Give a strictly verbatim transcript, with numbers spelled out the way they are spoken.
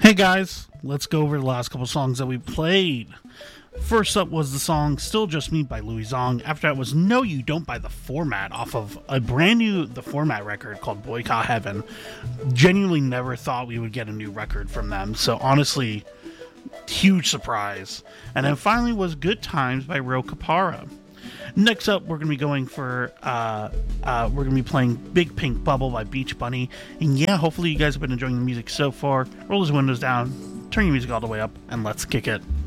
Hey guys, let's go over the last couple songs that we played. First up was the song Still Just Me by Louis Zong. After that was No You Don't by The Format off of a brand new The Format record called Boycott Heaven. Genuinely never thought we would get a new record from them, so honestly, huge surprise. And then finally was Good Times by Ro Capara. Next up, we're going to be going for, uh, uh, we're going to be playing Big Pink Bubble by Beach Bunny. And yeah, hopefully you guys have been enjoying the music so far. Roll those windows down, turn your music all the way up, and let's kick it.